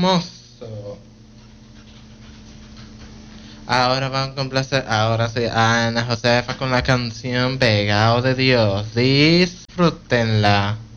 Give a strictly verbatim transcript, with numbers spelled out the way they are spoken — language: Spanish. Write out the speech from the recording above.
hermoso. Ahora van a complacer, ahora sí, a Ana Josefa con la canción Pegado de Dios. Disfrútenla.